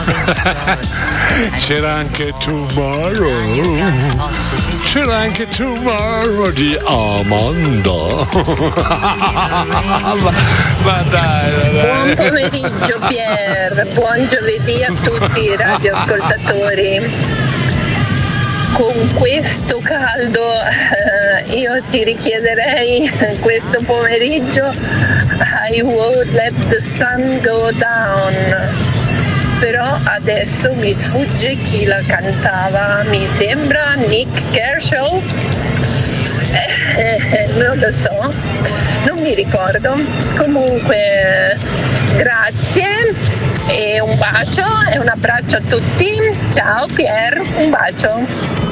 C'era anche Tomorrow. C'era anche Tomorrow di Amanda. Ma dai. Buon pomeriggio Pier, buon giovedì a tutti i radioascoltatori. Con questo caldo io ti richiederei questo pomeriggio I would let the sun go down, però adesso mi sfugge chi la cantava, mi sembra Nick Kershaw, non lo so, non mi ricordo. Comunque grazie e un bacio e un abbraccio a tutti. Ciao Pier, un bacio.